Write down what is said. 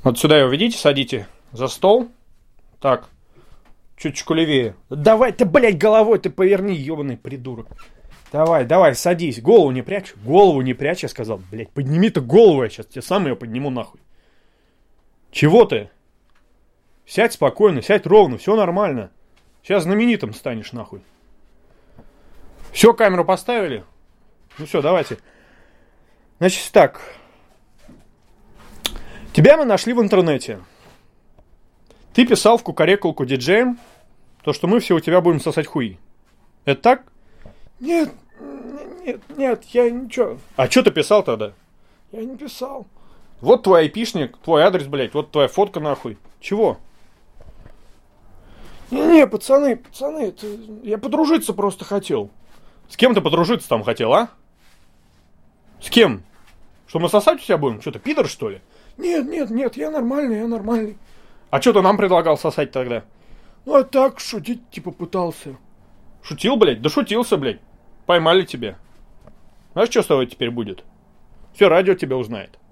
Вот сюда его ведите, садите за стол. Так. Чуть-чуть левее. Давай ты, блядь, головой ты поверни, ебаный придурок. Давай, садись. Голову не прячь. Голову не прячь, я сказал. Блядь, подними ты голову, я сейчас тебе сам ее подниму нахуй. Чего ты? Сядь спокойно, сядь ровно, все нормально. Сейчас знаменитым станешь нахуй. Все, камеру поставили? Ну все, давайте. Значит так. Тебя мы нашли в интернете. Ты писал в кукарекулку диджеем, то, что мы все у тебя будем сосать хуи. Это так? Нет, я ничего. А что ты писал тогда? Я не писал. Вот твой айпишник, твой адрес, блядь, вот твоя фотка нахуй. Чего? Не, пацаны, это... я подружиться просто хотел. С кем ты подружиться там хотел, а? С кем? Что мы сосать у тебя будем? Что ты, пидор, что ли? Нет, я нормальный. А что ты нам предлагал сосать тогда? Ну, а так, шутить, типа, пытался. Шутил, блядь? Да шутился, блядь. Поймали тебя. Знаешь, что с тобой теперь будет? Все, радио тебя узнает.